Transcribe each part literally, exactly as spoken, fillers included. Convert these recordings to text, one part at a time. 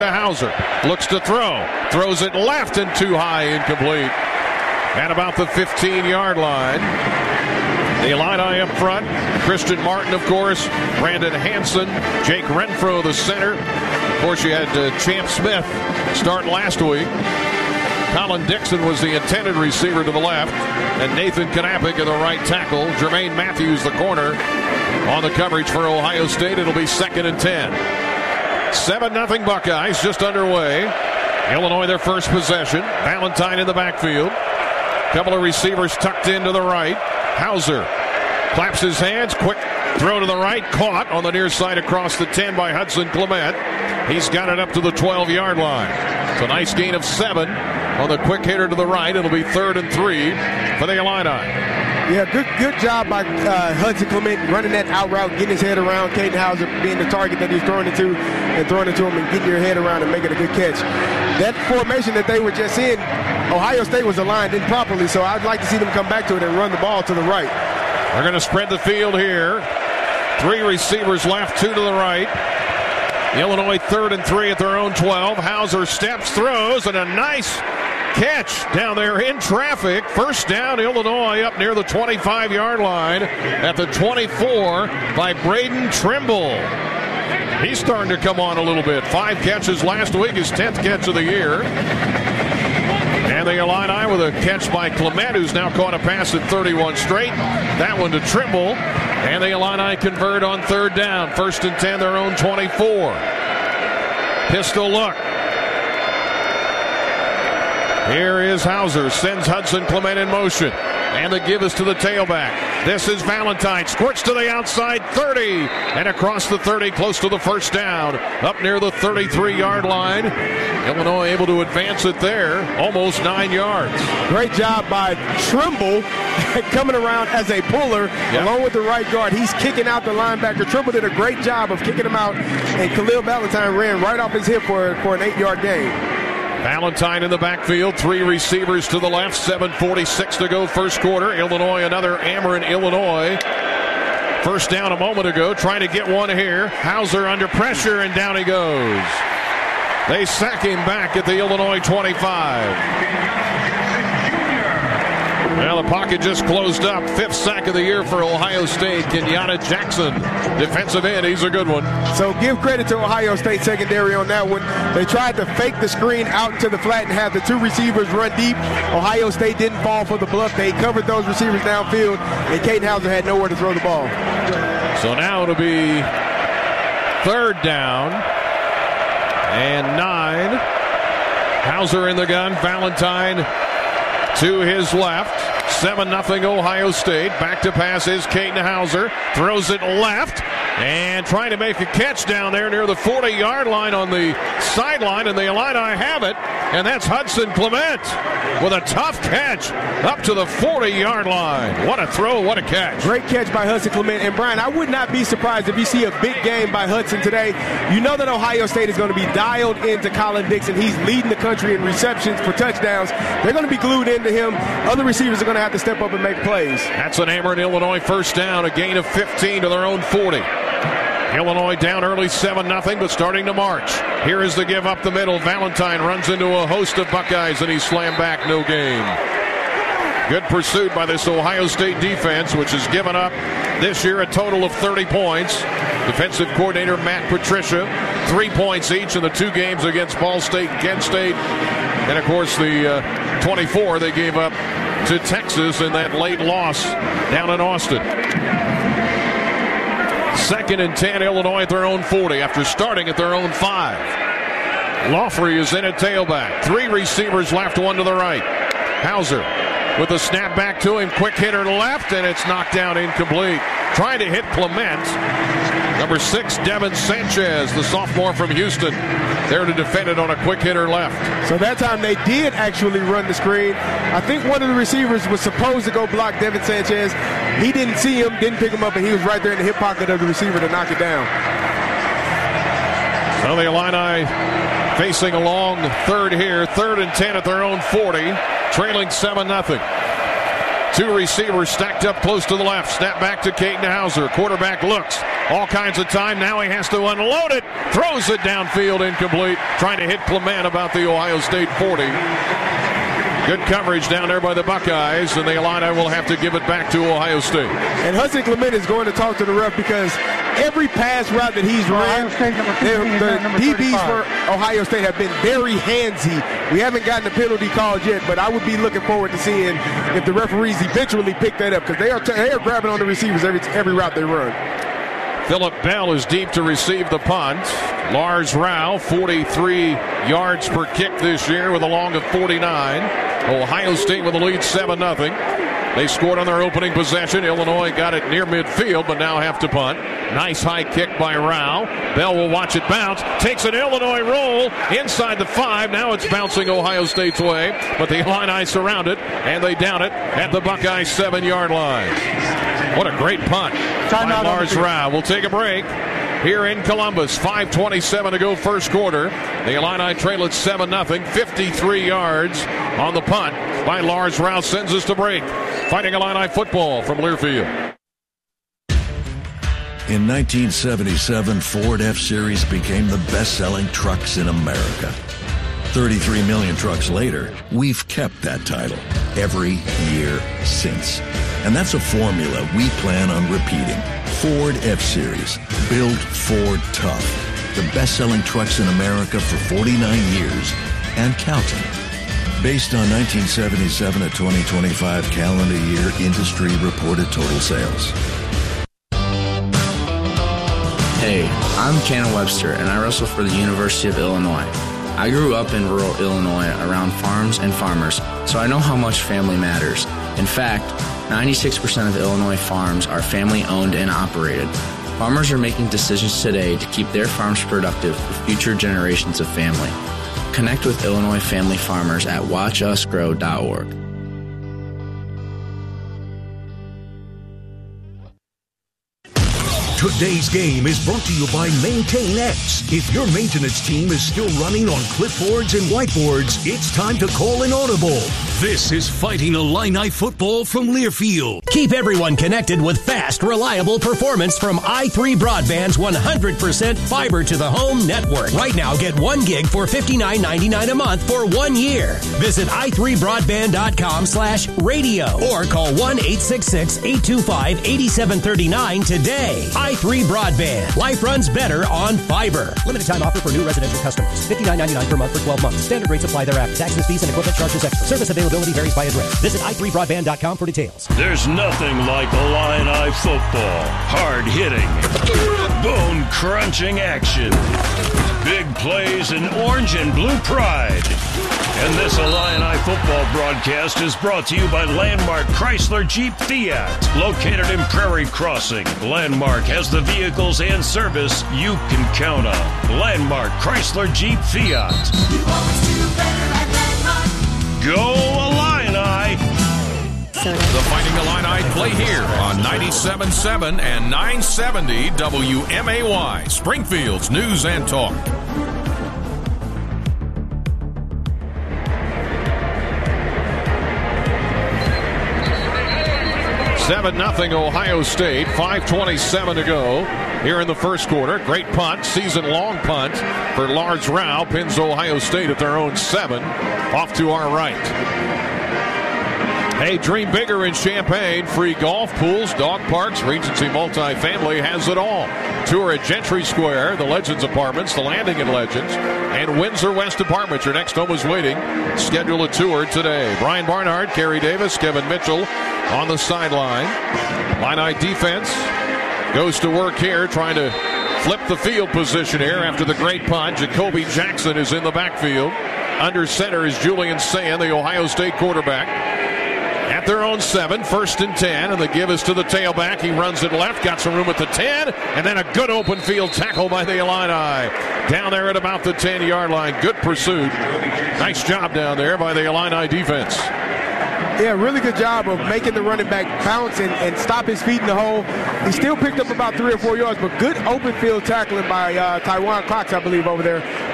Hauser looks to throw, throws it left and too high, incomplete. At about the fifteen-yard line. The Illini up front. Christian Martin, of course. Brandon Hanson. Jake Renfro, the center. Of course, you had uh, Champ Smith start last week. Colin Dixon was the intended receiver to the left. And Nathan Knappich at the right tackle. Jermaine Matthews, the corner, on the coverage for Ohio State. It'll be second and ten. seven nothing Buckeyes, just underway. Illinois their first possession. Valentine in the backfield. Couple of receivers tucked in to the right. Hauser claps his hands. Quick throw to the right. Caught on the near side across the ten by Hudson Clement. He's got it up to the twelve-yard line. It's a nice gain of seven on the quick hitter to the right. It'll be third and three for the Illini. Yeah, good good job by uh, Hudson Clement running that out route, getting his head around Kaden Hauser being the target that he's throwing it to, and throwing it to him and getting your head around and making a good catch. That formation that they were just in, Ohio State was aligned improperly, so I'd like to see them come back to it and run the ball to the right. They're going to spread the field here. Three receivers left, two to the right. Illinois third and three at their own twelve. Hauser steps, throws, and a nice catch down there in traffic. First down, Illinois up near the twenty-five-yard line at the twenty-four by Braden Trimble. He's starting to come on a little bit. Five catches last week, his tenth catch of the year. And the Illini with a catch by Clement, who's now caught a pass at thirty-one straight. That one to Trimble. And the Illini convert on third down. First and ten, their own twenty-four. Pistol look. Here is Hauser, sends Hudson Clement in motion. And the give is to the tailback. This is Valentine. Squirts to the outside, thirty. And across the thirty, close to the first down. Up near the thirty-three-yard line. Illinois able to advance it there, almost nine yards. Great job by Trimble coming around as a puller, yep. Along with the right guard. He's kicking out the linebacker. Trimble did a great job of kicking him out, and Khalil Valentine ran right off his hip for, for an eight-yard gain. Valentine in the backfield, three receivers to the left, seven forty-six to go first quarter. Illinois, another Ameren, Illinois. First down a moment ago, trying to get one here. Hauser under pressure, and down he goes. They sack him back at the Illinois twenty-five. Well, the pocket just closed up. Fifth sack of the year for Ohio State. Kenyatta Jackson, defensive end. He's a good one. So give credit to Ohio State secondary on that one. They tried to fake the screen out into the flat and have the two receivers run deep. Ohio State didn't fall for the bluff. They covered those receivers downfield, and Kaden Hauser had nowhere to throw the ball. So now it'll be third down and nine. Hauser in the gun. Valentine to his left. seven nothing Ohio State. Back to pass is Kaden Hauser. Throws it left. And trying to make a catch down there near the forty-yard line on the sideline. And the Illini have it. And that's Hudson Clement with a tough catch up to the forty-yard line. What a throw, what a catch. Great catch by Hudson Clement. And Brian, I would not be surprised if you see a big game by Hudson today. You know that Ohio State is going to be dialed into Colin Dixon. He's leading the country in receptions for touchdowns. They're going to be glued into him. Other receivers are going to have to step up and make plays. That's an Ameren, Illinois first down, a gain of fifteen to their own forty. Illinois down early seven nothing, but starting to march. Here is the give up the middle. Valentine runs into a host of Buckeyes, and he's slammed back, no gain. Good pursuit by this Ohio State defense, which has given up this year a total of thirty points. Defensive coordinator Matt Patricia, three points each in the two games against Ball State, Kent State, and of course the uh, twenty-four they gave up to Texas in that late loss down in Austin. Second and ten, Illinois at their own forty after starting at their own five. Laughley is in at tailback. Three receivers left, one to the right. Hauser with a snap back to him. Quick hitter left, and it's knocked down incomplete. Trying to hit Clement. Number six, Devin Sanchez, the sophomore from Houston, there to defend it on a quick hitter left. So that time they did actually run the screen. I think one of the receivers was supposed to go block Devin Sanchez. He didn't see him, didn't pick him up, and he was right there in the hip pocket of the receiver to knock it down. So the Illini facing a long third here. Third and ten at their own forty, trailing seven nothing. Two receivers stacked up close to the left. Snap back to Caden Hauser. Quarterback looks. All kinds of time. Now he has to unload it. Throws it downfield, incomplete. Trying to hit Clement about the Ohio State forty. Good coverage down there by the Buckeyes, and the Illini will have to give it back to Ohio State. And Hudson Clement is going to talk to the ref because every pass route that he's run, the D Bs for Ohio State have been very handsy. We haven't gotten the penalty called yet, but I would be looking forward to seeing if the referees eventually pick that up because they are t- they are grabbing on the receivers every every route they run. Phillip Bell is deep to receive the punt. Lars Rao, forty-three yards per kick this year with a long of forty-nine. Ohio State with a lead seven nothing. They scored on their opening possession. Illinois got it near midfield, but now have to punt. Nice high kick by Rao. Bell will watch it bounce. Takes an Illinois roll inside the five. Now it's bouncing Ohio State's way, but the Illini surround it, and they down it at the Buckeye seven-yard line. What a great punt by Lars Rao. We'll take a break here in Columbus. five twenty-seven to go first quarter. The Illini trail at seven nothing. fifty-three yards on the punt by Lars Rao. Sends us to break. Fighting Illini football from Learfield. In nineteen seventy-seven, Ford F-Series became the best-selling trucks in America. thirty-three million trucks later, we've kept that title every year since. And that's a formula we plan on repeating. Ford F-Series, built Ford tough. The best-selling trucks in America for forty-nine years and counting. Based on nineteen seventy-seven to twenty twenty-five calendar year industry reported total sales. Hey, I'm Cannon Webster, and I wrestle for the University of Illinois. I grew up in rural Illinois around farms and farmers, so I know how much family matters. In fact, ninety-six percent of Illinois farms are family-owned and operated. Farmers are making decisions today to keep their farms productive for future generations of family. Connect with Illinois family farmers at watch us grow dot org. Today's game is brought to you by MaintainX. If your maintenance team is still running on clipboards and whiteboards, it's time to call an audible. This is Fighting Illini football from Learfield. Keep everyone connected with fast, reliable performance from i three Broadband's one hundred percent fiber to the home network. Right now, get one gig for fifty-nine ninety-nine a month for one year. Visit i three broadband dot com slash radio or call one eight six six, eight two five, eight seven three nine today. i three Broadband. Life runs better on fiber. Limited time offer for new residential customers. fifty-nine ninety-nine per month for twelve months. Standard rates apply thereafter. Taxes, fees, and equipment charges extra. Service availability varies by address. Visit i three broadband dot com for details. There's nothing like Illini football. Hard-hitting, bone-crunching action. Big plays and orange and blue pride. And this Illini football broadcast is brought to you by Landmark Chrysler Jeep Fiat. Located in Prairie Crossing, Landmark has the vehicles and service you can count on. Landmark Chrysler Jeep Fiat. Go Illini! The Fighting Illini play here on ninety-seven point seven and nine seventy W M A Y, Springfield's News and Talk. seven nothing Ohio State, five twenty-seven to go here in the first quarter. Great punt, season-long punt for Lars Rao. Pins Ohio State at their own seven, off to our right. Hey, dream bigger in Champaign. Free golf, pools, dog parks, Regency Multifamily has it all. Tour at Gentry Square, the Legends Apartments, the Landing at Legends, and Windsor West Apartments. Your next home is waiting. Schedule a tour today. Brian Barnhart, Kerry Davis, Kevin Mitchell on the sideline. Illini defense goes to work here, trying to flip the field position here after the great punt. Jacoby Jackson is in the backfield. Under center is Julian Sand, the Ohio State quarterback. At their own seven, first and ten, and the give is to the tailback. He runs it left, got some room at the ten, and then a good open field tackle by the Illini. Down there at about the ten-yard line. Good pursuit. Nice job down there by the Illini defense. Yeah, really good job of making the running back bounce and, and stop his feet in the hole. He still picked up about three or four yards, but good open field tackling by uh, Taiwan Cox, I believe, over there.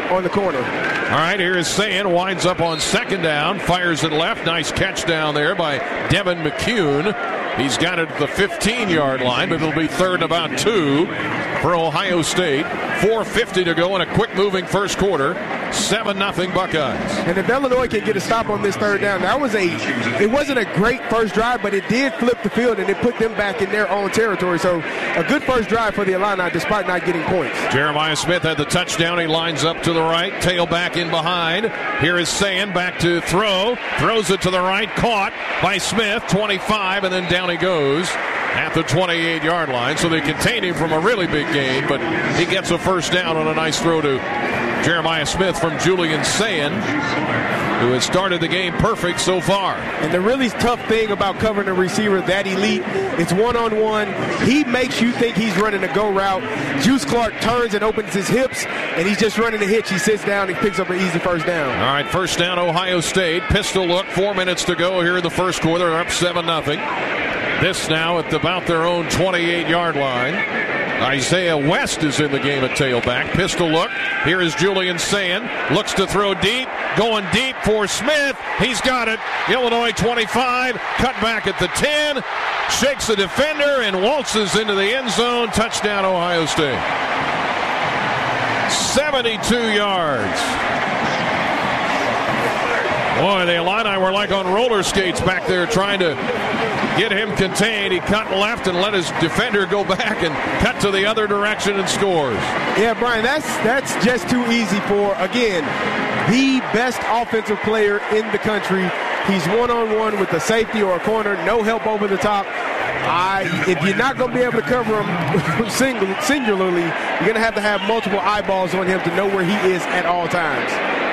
on the corner. All right, here is Sayin, winds up on second down, fires it left. Nice catch down there by Devin McCune. He's got it at the fifteen-yard line, but it'll be third and about two for Ohio State. four fifty to go in a quick-moving first quarter. seven nothing Buckeyes. And if Illinois can get a stop on this third down, that was a, it wasn't a great first drive, but it did flip the field, and it put them back in their own territory. So a good first drive for the Illini, despite not getting points. Jeremiah Smith had the touchdown. He lines up to the right, tailback in behind. Here is Sayin back to throw. Throws it to the right, caught by Smith, twenty-five, and then down he goes at the twenty-eight-yard line. So they contain him from a really big gain, but he gets a first down on a nice throw to Jeremiah Smith from Julian Sayin, who has started the game perfect so far. And the really tough thing about covering a receiver that elite, it's one-on-one. He makes you think he's running a go route. Juice Clark turns and opens his hips, and he's just running a hitch. He sits down and picks up an easy first down. All right, first down, Ohio State. Pistol look, four minutes to go here in the first quarter. They're up seven nothing. This now at about their own twenty-eight-yard line. Isaiah West is in the game at tailback. Pistol look. Here is Julian Sayin. Looks to throw deep. Going deep for Smith. He's got it. Illinois twenty-five. Cut back at the ten. Shakes the defender and waltzes into the end zone. Touchdown, Ohio State. seventy-two yards. Boy, the Illini were like on roller skates back there trying to get him contained. He cut left and let his defender go back and cut to the other direction and scores. Yeah, Brian, that's that's just too easy for, again, the best offensive player in the country. He's one-on-one with a safety or a corner, no help over the top. I, if you're not going to be able to cover him single, singularly, you're going to have to have multiple eyeballs on him to know where he is at all times.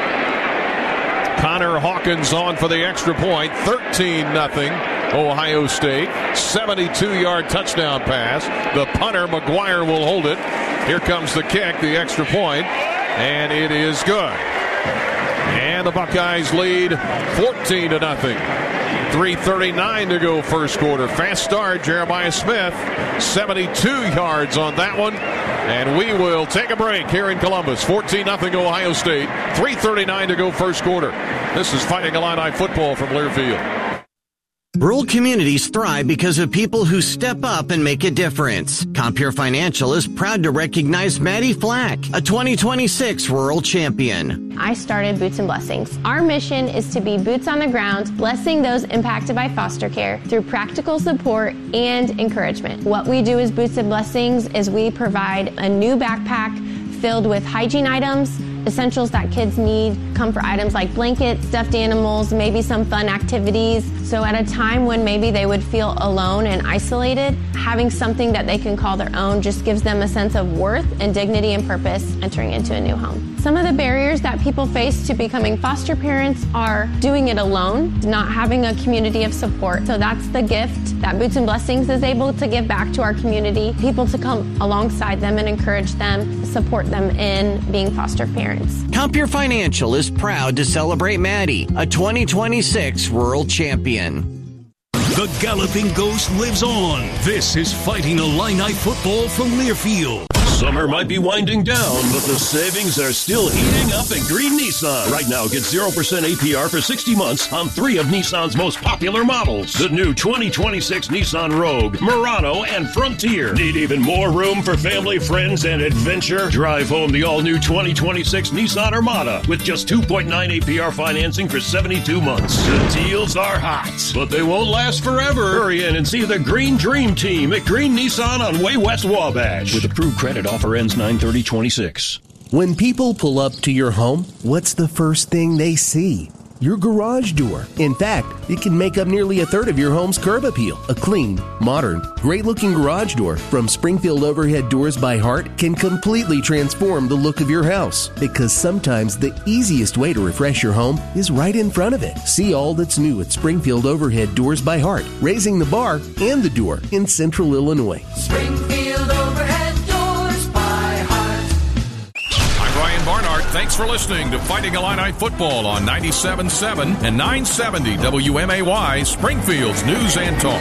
Connor Hawkins on for the extra point. thirteen nothing Ohio State. seventy-two-yard touchdown pass. The punter, McGuire, will hold it. Here comes the kick, the extra point, and it is good. And the Buckeyes lead fourteen to nothing. three thirty-nine to go first quarter. Fast start, Jeremiah Smith. seventy-two yards on that one. And we will take a break here in Columbus. fourteen nothing Ohio State. three thirty-nine to go first quarter. This is Fighting Illini football from Learfield. Rural communities thrive because of people who step up and make a difference. Compeer Financial is proud to recognize Maddie Flack, a twenty twenty-six rural champion. I started Boots and Blessings. Our mission is to be boots on the ground, blessing those impacted by foster care through practical support and encouragement. What we do as Boots and Blessings is we provide a new backpack filled with hygiene items, essentials that kids need, comfort items like blankets, stuffed animals, maybe some fun activities. So at a time when maybe they would feel alone and isolated, having something that they can call their own just gives them a sense of worth and dignity and purpose entering into a new home. Some of the barriers that people face to becoming foster parents are doing it alone, not having a community of support. So that's the gift that Boots and Blessings is able to give back to our community, people to come alongside them and encourage them, support them in being foster parents. Compeer Financial is proud to celebrate Maddie, a twenty twenty-six rural champion. The Galloping Ghost lives on. This is Fighting Illini football from Learfield. Summer might be winding down, but the savings are still heating up at Green Nissan. Right now, get zero percent A P R for sixty months on three of Nissan's most popular models. The new twenty twenty-six Nissan Rogue, Murano, and Frontier. Need even more room for family, friends, and adventure? Drive home the all-new twenty twenty-six Nissan Armada with just two point nine A P R financing for seventy-two months. The deals are hot, but they won't last forever. Hurry in and see the Green Dream Team at Green Nissan on Way West Wabash. With approved credit, offer ends nine thirty twenty-six. When people pull up to your home, what's the first thing they see? Your garage door. In fact, it can make up nearly a third of your home's curb appeal. A clean, modern, great-looking garage door from Springfield Overhead Doors by Heart can completely transform the look of your house. Because sometimes the easiest way to refresh your home is right in front of it. See all that's new at Springfield Overhead Doors by Heart, raising the bar and the door in Central Illinois. Springfield Overhead Doors by Heart. I'm Ryan Barnhart. Thanks for listening to Fighting Illini Football on ninety-seven point seven and nine seventy W M A Y, Springfield's News and Talk.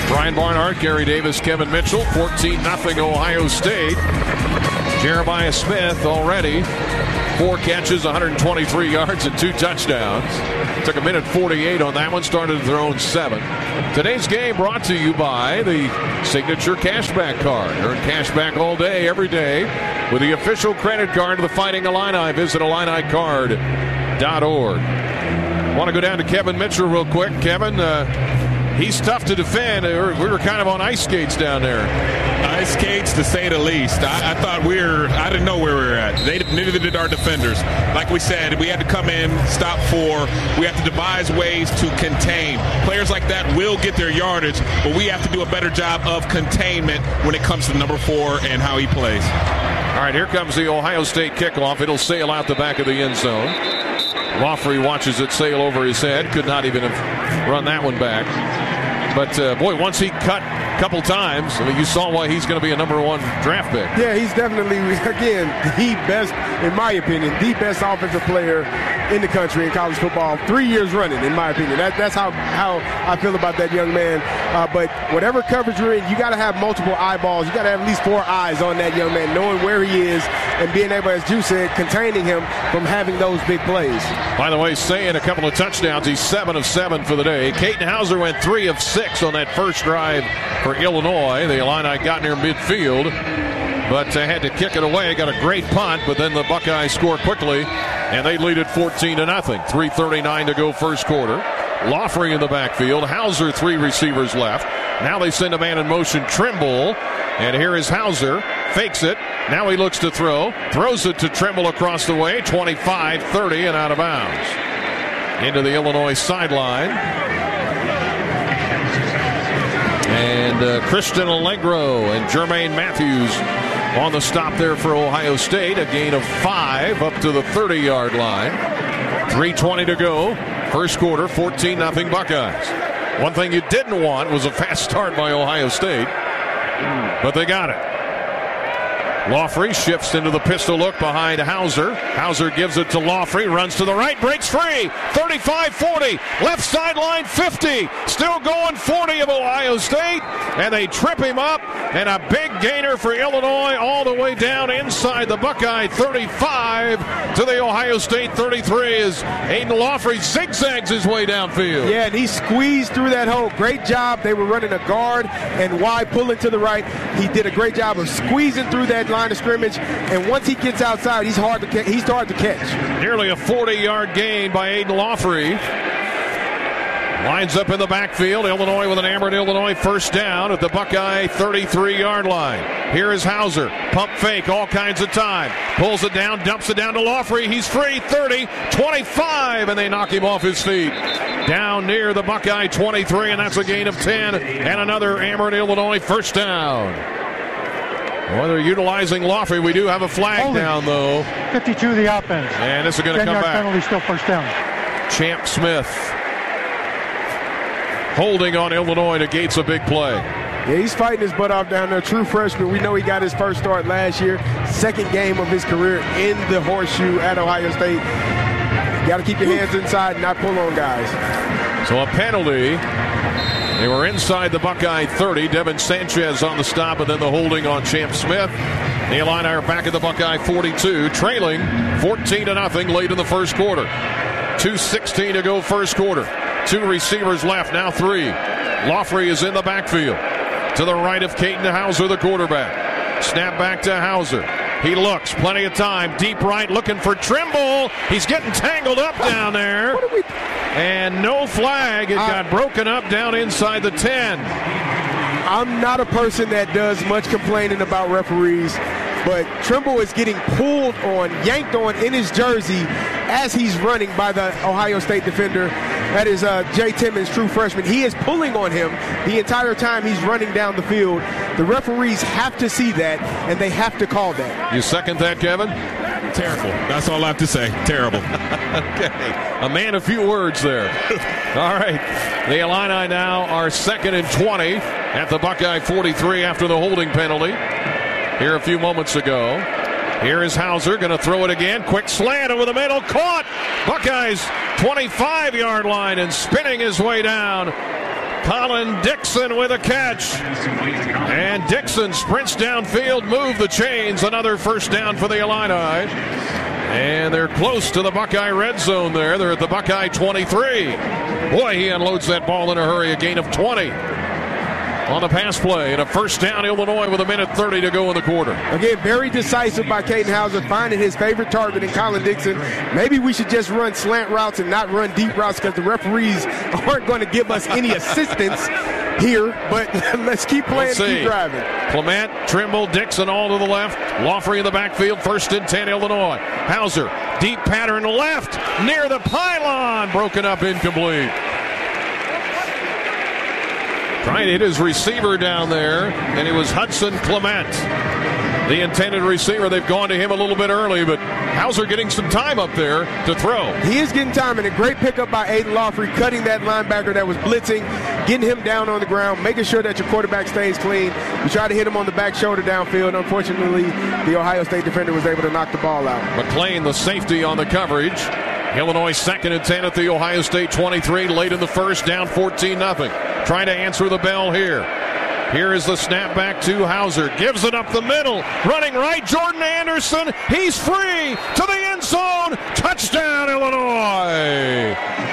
Brian Barnhart, Gary Davis, Kevin Mitchell, fourteen nothing Ohio State. Jeremiah Smith already four catches, one hundred twenty-three yards, and two touchdowns. Took a minute forty-eight on that one, started their own seven. Today's game brought to you by the Signature Cashback Card. Earn cashback all day, every day with the official credit card of the Fighting Illini. Visit Illini Card dot org. Want to go down to Kevin Mitchell real quick. Kevin, uh, he's tough to defend. We were kind of on ice skates down there. Ice skates, to say the least. I, I thought we were, I didn't know where we were at. They neither did our defenders. Like we said, we had to come in, stop four. We have to devise ways to contain. Players like that will get their yardage, but we have to do a better job of containment when it comes to number four and how he plays. All right, here comes the Ohio State kickoff. It'll sail out the back of the end zone. Lawfrey watches it sail over his head. Could not even have run that one back. But, uh, boy, once he cut a couple times, I mean, you saw why he's going to be a number one draft pick. Yeah, he's definitely, again, the best, in my opinion, the best offensive player in the country in college football. Three years running, in my opinion. That, that's how, how I feel about that young man. Uh, but whatever coverage you're in, you got to have multiple eyeballs. You got to have at least four eyes on that young man, knowing where he is and being able, as Drew said, containing him from having those big plays. By the way, saying a couple of touchdowns. He's seven of seven for the day. Caden Hauser went three of six on that first drive for Illinois. The Illini got near midfield, but uh, had to kick it away. Got a great punt, but then the Buckeyes score quickly, and they lead it fourteen to nothing. three thirty-nine to go first quarter. Lawfrey in the backfield. Hauser, three receivers left. Now they send a man in motion, Trimble, and here is Hauser. Fakes it. Now he looks to throw. Throws it to Trimble across the way. twenty-five thirty and out of bounds. Into the Illinois sideline. And uh, Christian Allegro and Jermaine Matthews on the stop there for Ohio State. A gain of five up to the thirty-yard line. three twenty to go. First quarter, fourteen nothing Buckeyes. One thing you didn't want was a fast start by Ohio State, but they got it. Lawfrey shifts into the pistol look behind Hauser. Hauser gives it to Lawfrey, runs to the right, breaks free. thirty-five forty, left sideline fifty. Still going forty of Ohio State, and they trip him up, and a big gainer for Illinois all the way down inside the Buckeye thirty-five to the Ohio State thirty-three as Aiden Lawfrey zigzags his way downfield. Yeah, and he squeezed through that hole. Great job. They were running a guard and wide, pulling to the right. He did a great job of squeezing through that line of scrimmage, and once he gets outside, he's hard to ca- he's hard to catch. Nearly a forty-yard gain by Aiden Lawfrey. Lines up in the backfield. Illinois with an Amherst, Illinois first down at the Buckeye thirty-three-yard line. Here is Hauser. Pump fake, all kinds of time. Pulls it down, dumps it down to Lawfrey. He's free, thirty, twenty-five, and they knock him off his feet. Down near the Buckeye twenty-three, and that's a gain of ten. And another Amherst, Illinois first down. Well, they're utilizing Lawfrey. We do have a flag Holding. down, though. fifty-two the offense. And this is going to come back. Penalty, still first down. Champ Smith holding on Illinois negates a big play. Yeah, he's fighting his butt off down there. True freshman. We know he got his first start last year. Second game of his career in the horseshoe at Ohio State. You got to keep your hands inside and not pull on guys. So a penalty. They were inside the Buckeye thirty. Devin Sanchez on the stop, and then the holding on Champ Smith. The Illini are back at the Buckeye forty-two, trailing fourteen to nothing late in the first quarter. two sixteen to go first quarter. Two receivers left, now three. Lawfrey is in the backfield. To the right of Caden Hauser, the quarterback. Snap back to Hauser. He looks, plenty of time, deep right, looking for Trimble. He's getting tangled up down there. What are we... And no flag. It I... got broken up down inside the ten. I'm not a person that does much complaining about referees, but Trimble is getting pulled on, yanked on in his jersey as he's running by the Ohio State defender. That is uh, Jay Timmons, true freshman. He is pulling on him the entire time he's running down the field. The referees have to see that, and they have to call that. You second that, Kevin? Terrible. That's all I have to say. Terrible. Okay. A man of few words there. All right. The Illini now are second and twenty at the Buckeye forty-three after the holding penalty here a few moments ago. Here is Hauser going to throw it again. Quick slant over the middle. Caught. Buckeyes twenty-five-yard line and spinning his way down Colin Dixon with a catch. And Dixon sprints downfield, move the chains. Another first down for the Illini. And they're close to the Buckeye red zone there. They're at the Buckeye twenty-three. Boy, he unloads that ball in a hurry. A gain of twenty on the pass play. And a first down, Illinois, with a minute thirty to go in the quarter. Again, very decisive by Caden Hauser, finding his favorite target in Colin Dixon. Maybe we should just run slant routes and not run deep routes because the referees aren't going to give us any assistance here. But let's keep playing and keep driving. Clement, Trimble, Dixon all to the left. Laughley in the backfield. First and ten, Illinois. Hauser, deep pattern left, near the pylon. Broken up, incomplete. Trying to hit his receiver down there, and it was Hudson Clement, the intended receiver. They've gone to him a little bit early, but Hauser getting some time up there to throw. He is getting time, and a great pickup by Aiden Laughley, cutting that linebacker that was blitzing, getting him down on the ground, making sure that your quarterback stays clean. You try to hit him on the back shoulder downfield. Unfortunately, the Ohio State defender was able to knock the ball out. McLean, the safety, on the coverage. Illinois second and ten at the Ohio State twenty-three, late in the first, down fourteen nothing. Trying to answer the bell here. Here is the snap back to Hauser. Gives it up the middle. Running right, Jordan Anderson. He's free to the end zone. Touchdown, Illinois.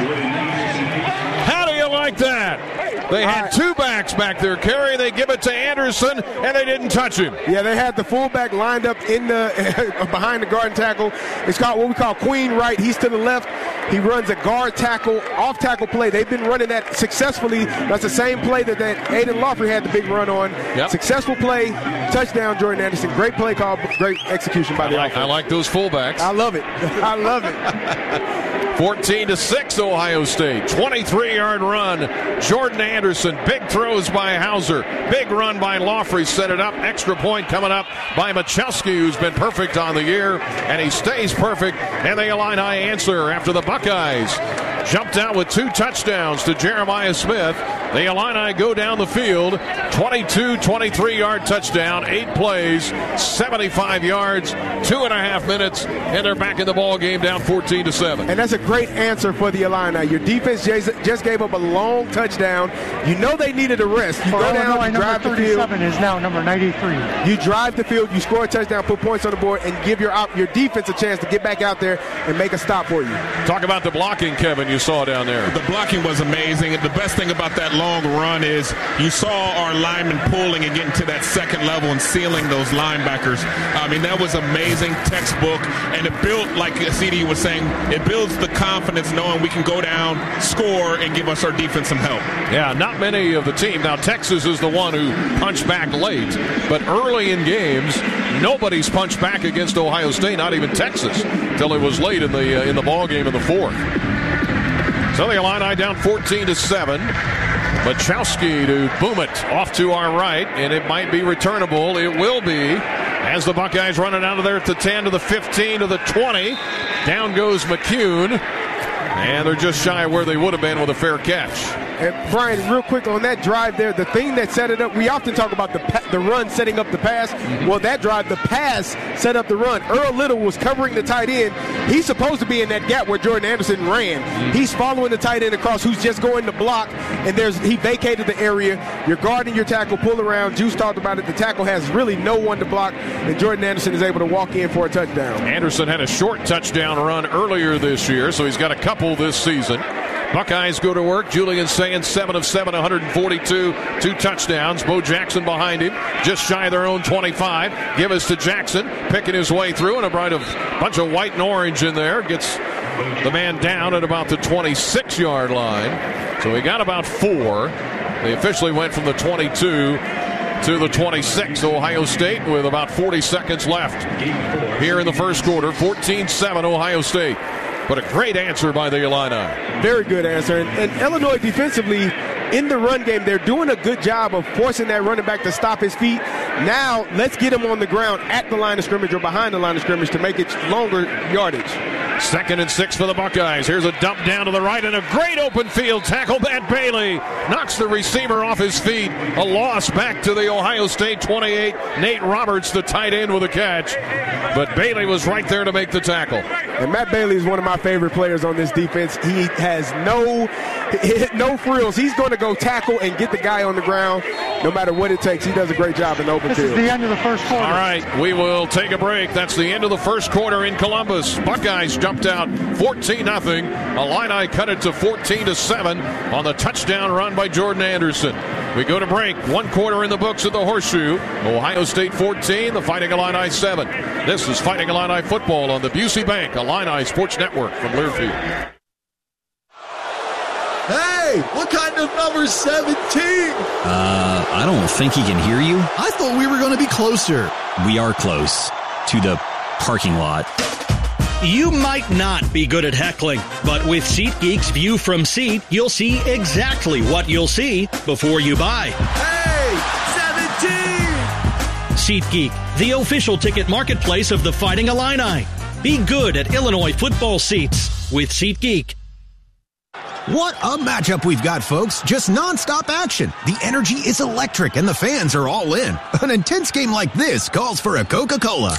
How do you like that? They had two backs back there, Kerry. They give it to Anderson, and they didn't touch him. Yeah, they had the fullback lined up in the behind the guard and tackle. It's called what we call queen right. He's to the left. He runs a guard tackle, off tackle play. They've been running that successfully. That's the same play that, that Aiden Laughley had the big run on. Yep. Successful play, touchdown, Jordan Anderson. Great play call, great execution by I the like, offense. I like those fullbacks. I love it. I love it. fourteen to six, Ohio State. twenty-three yard run. Jordan Anderson. Big throws by Hauser. Big run by Laughley. Set it up. Extra point coming up by Machowski, who's been perfect on the year. And he stays perfect. And the Illini answer after the Buckeyes jumped out with two touchdowns to Jeremiah Smith. The Illini go down the field. twenty-two, twenty-three yard touchdown. Eight plays. seventy-five yards. Two and a half minutes. And they're back in the ball game down fourteen to seven. And that's a great answer for the Illini. Your defense just gave up a long touchdown. You know they needed a rest. You For go down, Illinois, you drive the field. number thirty-seven is now number ninety-three. You drive the field, you score a touchdown, put points on the board, and give your your defense a chance to get back out there and make a stop for you. Talk about the blocking, Kevin, you saw down there. The blocking was amazing. The best thing about that long run is you saw our linemen pulling and getting to that second level and sealing those linebackers. I mean, that was amazing, textbook, and it built, like C D was saying, it builds the confidence knowing we can go down, score, and give us our defense some help. Yeah, not many of the team. Now, Texas is the one who punched back late, but early in games, nobody's punched back against Ohio State, not even Texas, till it was late in the uh, in the ball game in the fourth. So the Illini down fourteen to seven. Machowski to boom it off to our right, and it might be returnable. It will be, as the Buckeyes run it out of there at the ten to the fifteen to the twenty. Down goes McCune, and they're just shy of where they would have been with a fair catch. And Brian, real quick on that drive there, the thing that set it up, we often talk about the pa- the run setting up the pass. Mm-hmm. Well, that drive, the pass set up the run. Earl Little was covering the tight end. He's supposed to be in that gap where Jordan Anderson ran. Mm-hmm. He's following the tight end across, who's just going to block, and there's he vacated the area. You're guarding your tackle, pull around. Juice talked about it. The tackle has really no one to block, and Jordan Anderson is able to walk in for a touchdown. Anderson had a short touchdown run earlier this year, so he's got a couple this season. Buckeyes go to work. Julian saying seven of seven, one hundred forty-two, two touchdowns. Bo Jackson behind him, just shy of their own twenty-five. Give us to Jackson, picking his way through, and a bright of, bunch of white and orange in there. Gets the man down at about the twenty-six yard line. So he got about four. They officially went from the twenty-two to the twenty-six. Ohio State with about forty seconds left here in the first quarter. fourteen seven Ohio State. But a great answer by the Illini. Very good answer. And, and Illinois defensively, in the run game, they're doing a good job of forcing that running back to stop his feet. Now, let's get him on the ground at the line of scrimmage or behind the line of scrimmage to make it longer yardage. Second and six for the Buckeyes. Here's a dump down to the right and a great open field tackle. Matt Bailey knocks the receiver off his feet. A loss back to the Ohio State twenty-eight. Nate Roberts, the tight end, with a catch. But Bailey was right there to make the tackle. And Matt Bailey is one of my favorite players on this defense. He has no no frills. He's going to go tackle and get the guy on the ground no matter what it takes. He does a great job in the open this field. This is the end of the first quarter. All right, we will take a break. That's the end of the first quarter in Columbus. Buckeyes jumped out fourteen nothing. Illini cut it to fourteen to seven on the touchdown run by Jordan Anderson. We go to break. One quarter in the books at the Horseshoe. Ohio State fourteen, the Fighting Illini seven. This is Fighting Illini football on the Busey Bank Illini Sports Network from Learfield. Hey, what kind of number seventeen? Uh, I don't think he can hear you. I thought we were going to be closer. We are close to the parking lot. You might not be good at heckling, but with SeatGeek's View from Seat, you'll see exactly what you'll see before you buy. Hey, seventeen! SeatGeek, the official ticket marketplace of the Fighting Illini. Be good at Illinois football seats with SeatGeek. What a matchup we've got, folks. Just nonstop action. The energy is electric and the fans are all in. An intense game like this calls for a Coca-Cola.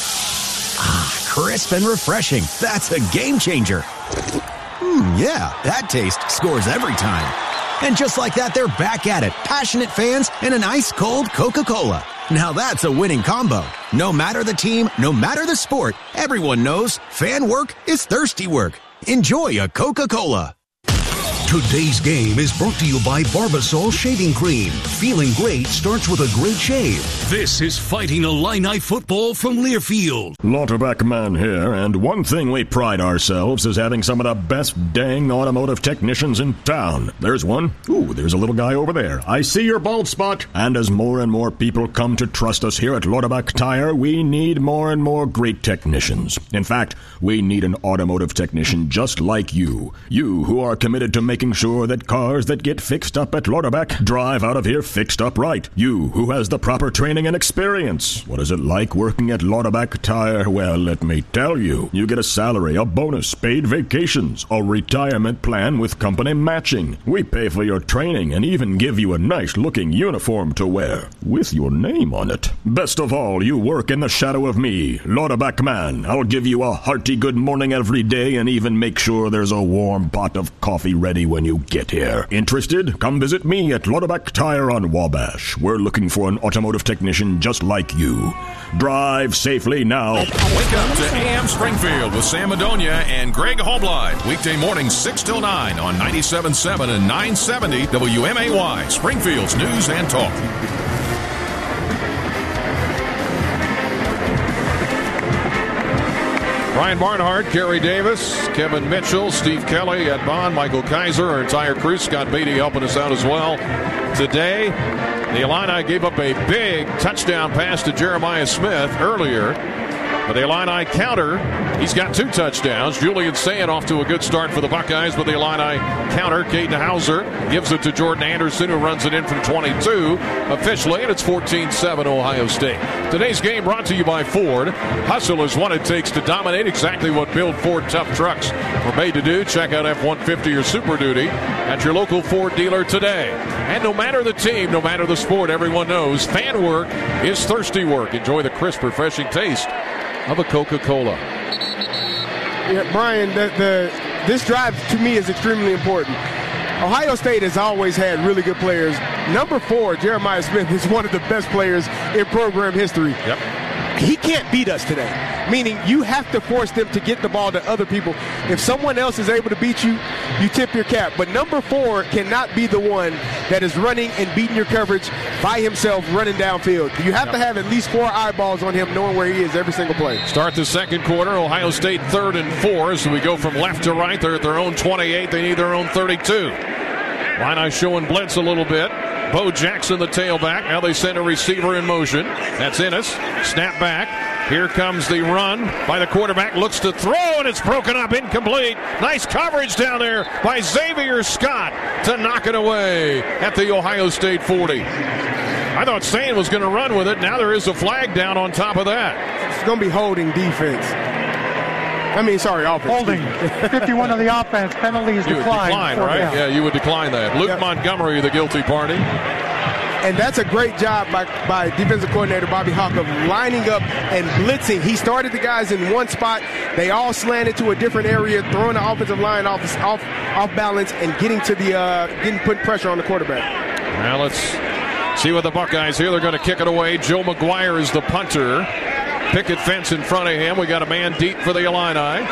Ah, crisp and refreshing. That's a game changer. Hmm, yeah, that taste scores every time. And just like that, they're back at it. Passionate fans and an ice-cold Coca-Cola. Now that's a winning combo. No matter the team, no matter the sport, everyone knows fan work is thirsty work. Enjoy a Coca-Cola. Today's game is brought to you by Barbasol Shaving Cream. Feeling great starts with a great shave. This is Fighting Illini football from Learfield. Lauterbach Man here, and one thing we pride ourselves is having some of the best dang automotive technicians in town. There's one. Ooh, there's a little guy over there. I see your bald spot. And as more and more people come to trust us here at Lauterbach Tire, we need more and more great technicians. In fact, we need an automotive technician just like you. You who are committed to making Making sure that cars that get fixed up at Lauterbach drive out of here fixed up right. You, who has the proper training and experience. What is it like working at Lauterbach Tire? Well, let me tell you. You get a salary, a bonus, paid vacations, a retirement plan with company matching. We pay for your training and even give you a nice-looking uniform to wear with your name on it. Best of all, you work in the shadow of me, Lauterbach Man. I'll give you a hearty good morning every day and even make sure there's a warm pot of coffee ready when you get here. Interested? Come visit me at Lauterbach Tire on Wabash. We're looking for an automotive technician just like you. Drive safely now. Wake up to A M Springfield with Sam Madonia and Greg Hobline. Weekday mornings six till nine on ninety-seven point seven and nine seventy W M A Y. Springfield's News and Talk. Brian Barnhart, Kerry Davis, Kevin Mitchell, Steve Kelly, Ed Bond, Michael Kaiser, our entire crew, Scott Beatty helping us out as well. Today, the Illini gave up a big touchdown pass to Jeremiah Smith earlier. But the Illini counter, he's got two touchdowns. Julian Sayin off to a good start for the Buckeyes, but the Illini counter, Caden Hauser gives it to Jordan Anderson, who runs it in from twenty-two officially, and it's fourteen seven Ohio State. Today's game brought to you by Ford. Hustle is what it takes to dominate, exactly what Build Ford tough trucks were made to do. Check out F one fifty or Super Duty at your local Ford dealer today. And no matter the team, no matter the sport, everyone knows fan work is thirsty work. Enjoy the crisp, refreshing taste of a Coca-Cola. Yeah, Brian, the, the this drive to me is extremely important. Ohio State has always had really good players. Number four, Jeremiah Smith, is one of the best players in program history. Yep. He can't beat us today, meaning you have to force them to get the ball to other people. If someone else is able to beat you, you tip your cap. But number four cannot be the one that is running and beating your coverage by himself, running downfield. You have yep. to have at least four eyeballs on him, knowing where he is every single play. Start the second quarter, Ohio State third and four. So we go from left to right. They're at their own twenty-eight. They need their own thirty-two. Illini showing blitz a little bit. Bo Jackson, the tailback. Now they send a receiver in motion. That's Ennis. Snap back. Here comes the run by the quarterback. Looks to throw, and it's broken up. Incomplete. Nice coverage down there by Xavier Scott to knock it away at the Ohio State forty. I thought Sayin was going to run with it. Now there is a flag down on top of that. It's going to be holding defense. I mean, sorry, offense. Holding. fifty-one of the offense. Penalties you declined. decline, right? Down. Yeah, you would decline that. Luke yep. Montgomery, the guilty party. And that's a great job by, by defensive coordinator Bobby Hauck of lining up and blitzing. He started the guys in one spot. They all slanted to a different area, throwing the offensive line off off, off balance and getting to the uh, getting putting pressure on the quarterback. Now let's see what the Buckeyes here. They're going to kick it away. Joe McGuire is the punter. Picket fence in front of him. We got a man deep for the Illini.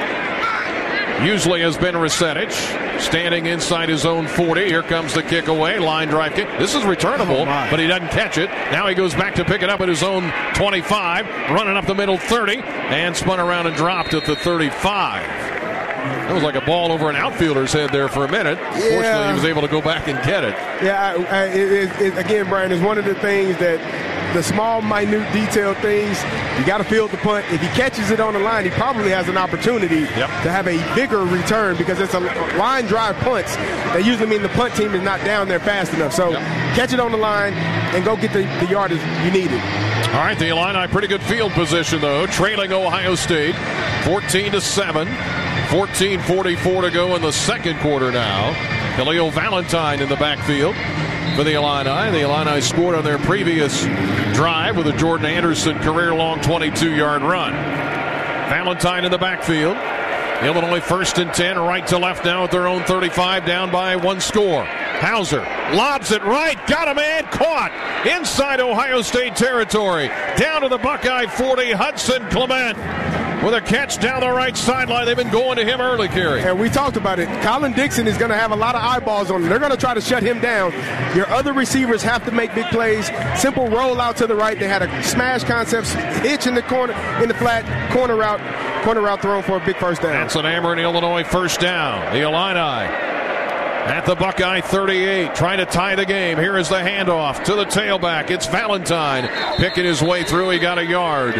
Usually has been Resetich, standing inside his own forty. Here comes the kick away, line drive kick. This is returnable, oh but he doesn't catch it. Now he goes back to pick it up at his own twenty-five, running up the middle thirty, and spun around and dropped at the thirty-five. That was like a ball over an outfielder's head there for a minute. Yeah. Fortunately, he was able to go back and get it. Yeah, I, I, it, it, it, again, Brian, is one of the things that the small, minute, detailed things, you got to field the punt. If he catches it on the line, he probably has an opportunity yep. to have a bigger return because it's a line drive punts. That usually mean the punt team is not down there fast enough. So yep. catch it on the line and go get the, the yardage you needed. All right, the Illini, pretty good field position, though, trailing Ohio State fourteen to seven. fourteen forty-four to go in the second quarter now. Khalil Valentine in the backfield for the Illini. The Illini scored on their previous drive with a Jordan Anderson career-long twenty-two-yard run. Valentine in the backfield. Illinois first and ten, right to left now at their own thirty-five, down by one score. Hauser lobs it right, got a man, caught inside Ohio State territory. Down to the Buckeye forty, Hudson Clement with a catch down the right sideline. They've been going to him early, Kerry. And we talked about it. Colin Dixon is going to have a lot of eyeballs on him. They're going to try to shut him down. Your other receivers have to make big plays. Simple roll out to the right. They had a smash concept, hitch in the corner, in the flat, corner route, corner route thrown for a big first down. That's an Amber in Illinois first down. The Illini at the Buckeye thirty-eight, trying to tie the game. Here is the handoff to the tailback. It's Valentine picking his way through. He got a yard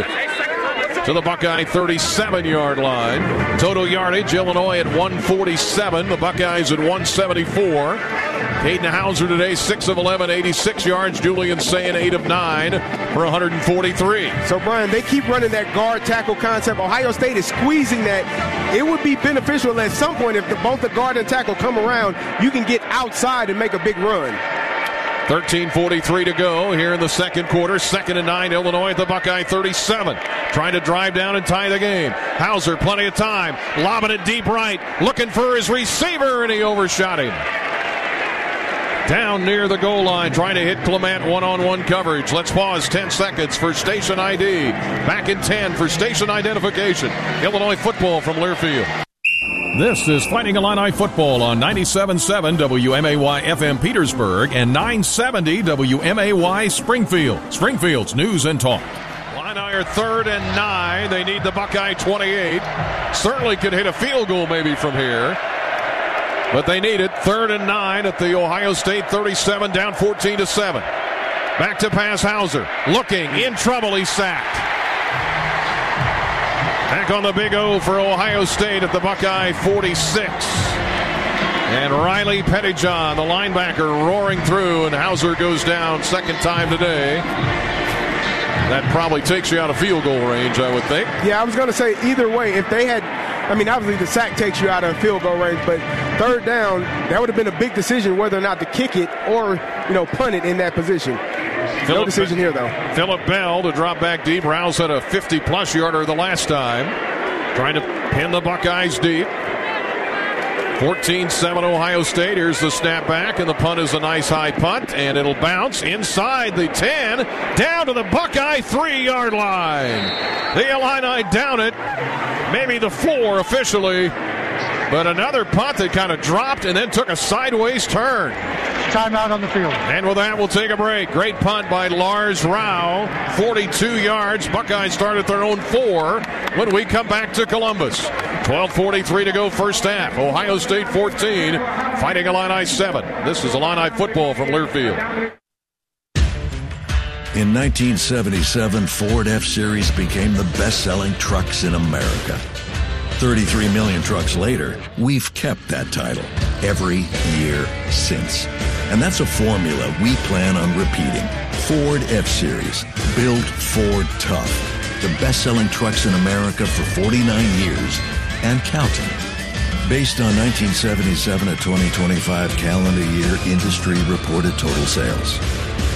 to the Buckeye thirty-seven-yard line. Total yardage, Illinois at one forty-seven. The Buckeyes at one seventy-four. Caden Hauser today, six of eleven, eighty-six yards. Julian Sayin, eight of nine for one forty-three. So, Brian, they keep running that guard tackle concept. Ohio State is squeezing that. It would be beneficial at some point if the, both the guard and tackle come around, you can get outside and make a big run. thirteen forty-three to go here in the second quarter. Second and nine, Illinois at the Buckeye thirty-seven. Trying to drive down and tie the game. Hauser, plenty of time. Lobbing it deep right. Looking for his receiver, and he overshot him. Down near the goal line, trying to hit Clement one-on-one coverage. Let's pause ten seconds for station I D. Back in ten for station identification. Illinois football from Learfield. This is Fighting Illini football on ninety-seven point seven W M A Y F M Petersburg and nine seventy W M A Y Springfield. Springfield's news and talk. Illini are third and nine. They need the Buckeye twenty-eight. Certainly could hit a field goal maybe from here, but they need it. Third and nine at the Ohio State thirty-seven, down fourteen to seven. Back to pass Hauser. Looking, in trouble, he's sacked. Back on the big O for Ohio State at the Buckeye forty-six. And Riley Pettyjohn, the linebacker, roaring through, and Hauser goes down second time today. That probably takes you out of field goal range, I would think. Yeah, I was going to say either way, if they had, I mean, obviously the sack takes you out of field goal range, but third down, that would have been a big decision whether or not to kick it or, you know, punt it in that position. Phillip, no decision here, though. Phillip Bell to drop back deep. Rouse had a fifty-plus yarder the last time. Trying to pin the Buckeyes deep. fourteen seven Ohio State. Here's the snap back, and the punt is a nice high punt, and it'll bounce inside the ten, down to the Buckeye three-yard line. The Illini down it. Maybe the four officially, but another punt that kind of dropped and then took a sideways turn. Timeout on the field. And with that, we'll take a break. Great punt by Lars Rau. forty-two yards. Buckeyes start at their own four when we come back to Columbus. twelve forty-three to go first half. Ohio State fourteen, Fighting Illini seven. This is Illini football from Learfield. In nineteen seventy-seven, Ford F-Series became the best-selling trucks in America. thirty-three million trucks later, we've kept that title every year since. And that's a formula we plan on repeating. Ford F-Series, built Ford tough. The best-selling trucks in America for forty-nine years and counting. Based on nineteen seventy-seven to twenty twenty-five calendar year industry reported total sales.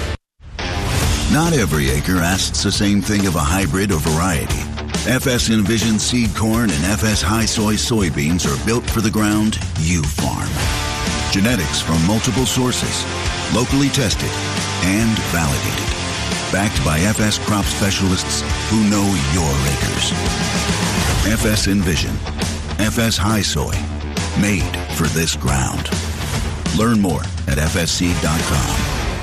Not every acre asks the same thing of a hybrid or variety. F S Envision seed corn and F S High Soy soybeans are built for the ground you farm. Genetics from multiple sources, locally tested and validated. Backed by F S crop specialists who know your acres. F S Envision. F S High Soy. Made for this ground. Learn more at f s seed dot com.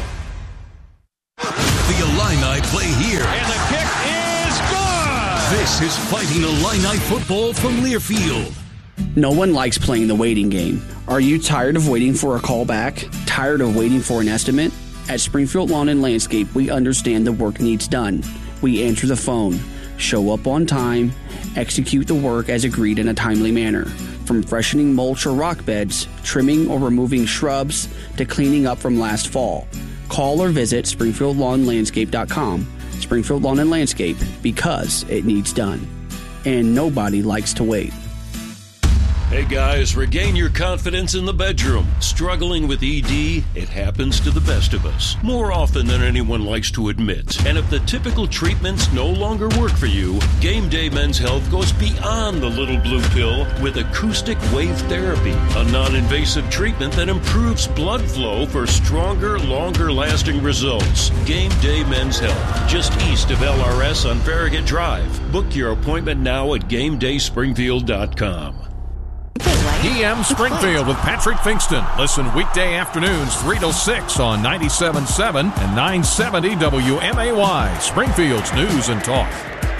The Illini play here. And the kick is good! This is Fighting Illini football from Learfield. No one likes playing the waiting game. Are you tired of waiting for a call back? Tired of waiting for an estimate? At Springfield Lawn and Landscape, we understand the work needs done. We answer the phone, show up on time, execute the work as agreed in a timely manner. From freshening mulch or rock beds, trimming or removing shrubs, to cleaning up from last fall. Call or visit springfield lawn landscape dot com. Springfield Lawn and Landscape, because it needs done. And nobody likes to wait. Hey guys, regain your confidence in the bedroom. Struggling with E D? It happens to the best of us. More often than anyone likes to admit. And if the typical treatments no longer work for you, Game Day Men's Health goes beyond the little blue pill with acoustic wave therapy, a non-invasive treatment that improves blood flow for stronger, longer-lasting results. Game Day Men's Health, just east of L R S on Farragut Drive. Book your appointment now at game day springfield dot com. E M Springfield with Patrick Finkston. Listen weekday afternoons three to six on ninety-seven point seven and nine seventy W M A Y, Springfield's News and Talk.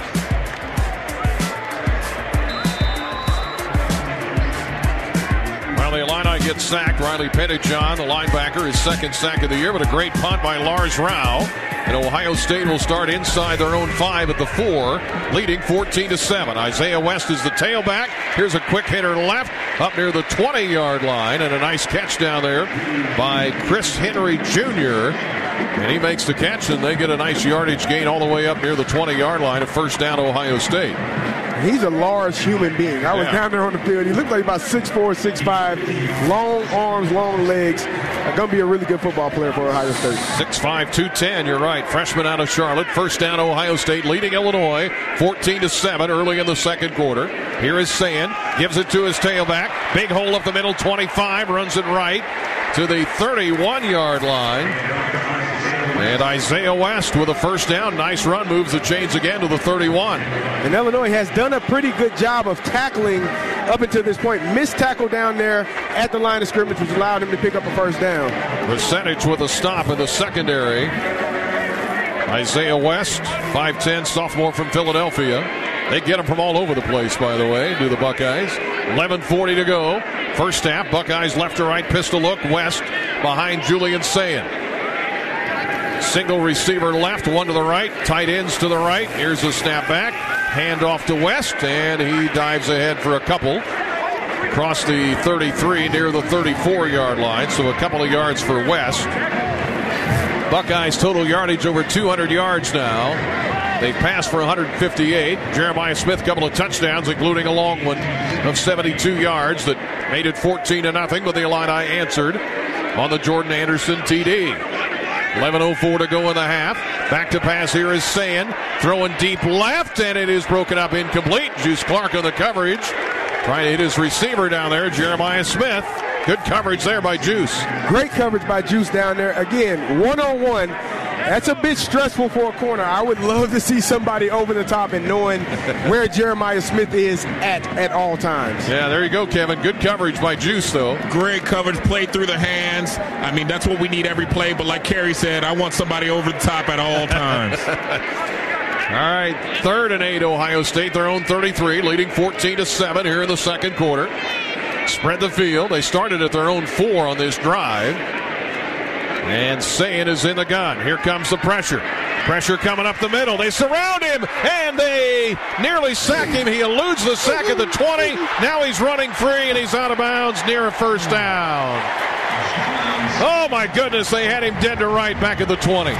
Well, the Illini get sacked. Riley Pettijohn, the linebacker, his second sack of the year, but a great punt by Lars Rau. And Ohio State will start inside their own five at the four, leading fourteen to seven. Isaiah West is the tailback. Here's a quick hitter left, up near the twenty-yard line, and a nice catch down there by Chris Henry Junior And he makes the catch, and they get a nice yardage gain all the way up near the twenty-yard line, a first down Ohio State. He's a large human being. I was Yeah. down there on the field. He looked like about six four, six five, long arms, long legs. Going to be a really good football player for Ohio State. six five, two ten, you're right. Freshman out of Charlotte. First down Ohio State, leading Illinois fourteen to seven early in the second quarter. Here is Sand, gives it to his tailback. Big hole up the middle, twenty-five, runs it right to the thirty-one-yard line. And Isaiah West with a first down. Nice run, moves the chains again to the thirty-one. And Illinois has done a pretty good job of tackling up until this point. Missed tackle down there at the line of scrimmage, which allowed him to pick up a first down. Percentage with a stop in the secondary. Isaiah West, five ten, sophomore from Philadelphia. They get him from all over the place, by the way, do the Buckeyes. eleven forty to go. First half, Buckeyes left to right, pistol look. West behind Julian Sayin. Single receiver left, one to the right, tight ends to the right. Here's a snap back, hand off to West, and he dives ahead for a couple. Across the thirty-three, near the thirty-four-yard line, so a couple of yards for West. Buckeyes total yardage over two hundred yards now. They passed for one hundred fifty-eight. Jeremiah Smith, couple of touchdowns, including a long one of seventy-two yards that made it fourteen to nothing, but the Illini answered on the Jordan Anderson T D. eleven oh four to go in the half. Back to pass here is Sand. Throwing deep left, and it is broken up incomplete. Juice Clark on the coverage. Trying to hit his receiver down there, Jeremiah Smith. Good coverage there by Juice. Great coverage by Juice down there. Again, one-on-one. That's a bit stressful for a corner. I would love to see somebody over the top and knowing where Jeremiah Smith is at at all times. Yeah, there you go, Kevin. Good coverage by Juice, though. Great coverage, played through the hands. I mean, that's what we need every play. But like Kerry said, I want somebody over the top at all times. All right, third and eight, Ohio State, their own thirty-three, leading fourteen to seven here in the second quarter. Spread the field. They started at their own four on this drive. And Sayin is in the gun. Here comes the pressure. Pressure coming up the middle. They surround him, and they nearly sack him. He eludes the sack at the twenty. Now he's running free, and he's out of bounds near a first down. Oh, my goodness, they had him dead to right back at the twenty.